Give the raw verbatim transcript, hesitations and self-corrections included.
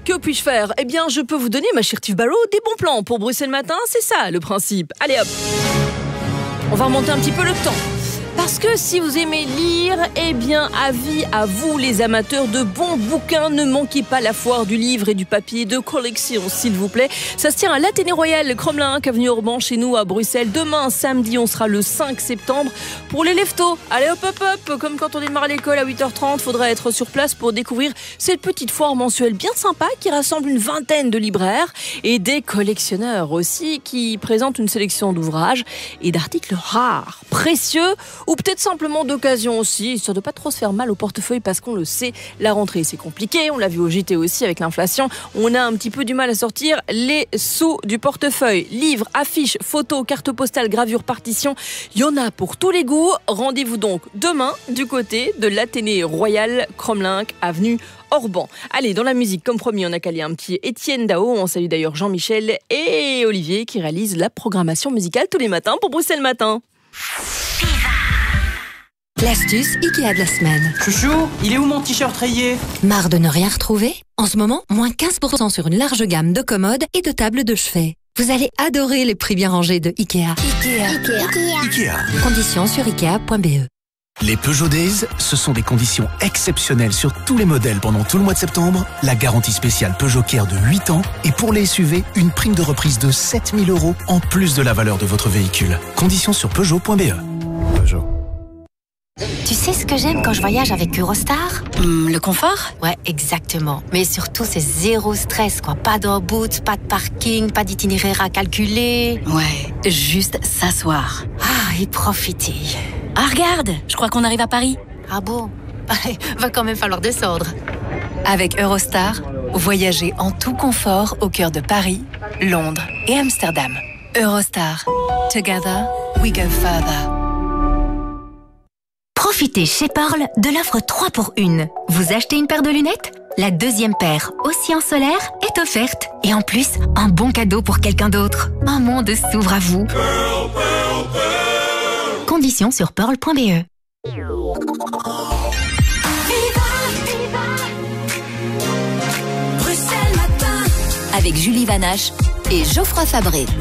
Que puis-je faire? Eh bien, je peux vous donner, ma chère Tiff Barrow, des bons plans pour Bruxelles Matin, c'est ça le principe. Allez hop, on va remonter un petit peu le temps. Parce que si vous aimez lire, eh bien, avis à vous les amateurs de bons bouquins, ne manquez pas la foire du livre et du papier de collection, s'il vous plaît. Ça se tient à l'Athénée Royal, Cromlinck, avenue Orban, chez nous à Bruxelles. Demain, samedi, on sera le cinq septembre. Pour les leftos, allez hop hop hop, comme quand on démarre l'école à huit heures trente, faudra être sur place pour découvrir cette petite foire mensuelle bien sympa qui rassemble une vingtaine de libraires et des collectionneurs aussi qui présentent une sélection d'ouvrages et d'articles rares, précieux ou peut-être simplement d'occasion aussi, histoire de pas trop se faire mal au portefeuille parce qu'on le sait, la rentrée c'est compliqué, on l'a vu au J T aussi avec l'inflation, on a un petit peu du mal à sortir les sous du portefeuille. Livres, affiches, photos, cartes postales, gravures, partitions, il y en a pour tous les goûts. Rendez-vous donc demain du côté de l'Athénée Royal, Cromlinck, avenue Orban. Allez, dans la musique, comme promis, on a calé un petit Étienne Dao. On salue d'ailleurs Jean-Michel et Olivier qui réalisent la programmation musicale tous les matins pour Bruxelles Matin. L'astuce Ikea de la semaine. Chouchou, il est où mon t-shirt rayé? Marre de ne rien retrouver? En ce moment, moins quinze pour cent sur une large gamme de commodes et de tables de chevet. Vous allez adorer les prix bien rangés de Ikea. Ikea. Ikea. Ikea. Conditions sur ikea point b e. Les Peugeot Days, ce sont des conditions exceptionnelles sur tous les modèles pendant tout le mois de septembre. La garantie spéciale Peugeot Care de huit ans et pour les S U V, une prime de reprise de sept mille euros en plus de la valeur de votre véhicule. Conditions sur peugeot point b e. Peugeot. Tu sais ce que j'aime quand je voyage avec Eurostar? Hum, le confort? Ouais, exactement. Mais surtout, c'est zéro stress, quoi. Pas d'embout, pas de parking, pas d'itinéraire à calculer. Ouais, juste s'asseoir. Ah, et profiter. Ah, regarde, je crois qu'on arrive à Paris. Ah bon? Va quand même falloir descendre. Avec Eurostar, voyagez en tout confort au cœur de Paris, Londres et Amsterdam. Eurostar. Together, we go further. Profitez chez Pearl de l'offre trois pour un. Vous achetez une paire de lunettes? La deuxième paire, aussi en solaire, est offerte. Et en plus, un bon cadeau pour quelqu'un d'autre. Un monde s'ouvre à vous. Pearl, Pearl, Pearl. Conditions sur pearl point b e. Avec Julie Vanache et Geoffroy Fabré.